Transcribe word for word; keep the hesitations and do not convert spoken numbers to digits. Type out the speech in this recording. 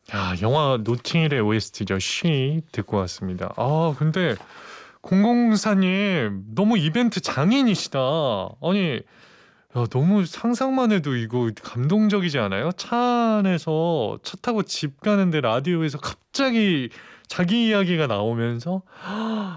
야, 영화 노팅힐의 오에스티죠. She 듣고 왔습니다. 아, 근데 공공사님 너무 이벤트 장인이시다. 아니, 야, 너무 상상만 해도 이거 감동적이지 않아요? 차 안에서 차 타고 집 가는데 라디오에서 갑자기 자기 이야기가 나오면서